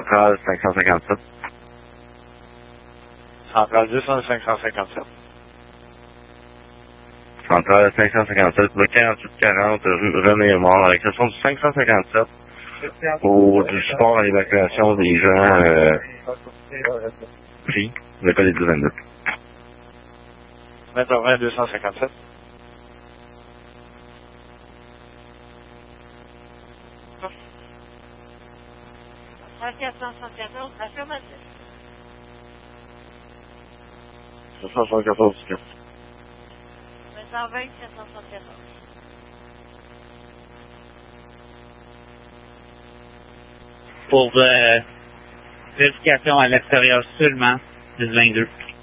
Centrale 557. Centrale 10, 557. Centrale 557, le 4840 rue René Mort, exception du 557, pour du support à l'évacuation des gens pris, le colis du 22. Mètre 20, 257. Affirmatif. 774 du 720, 474. Pour vérification à l'extérieur seulement, 10-22.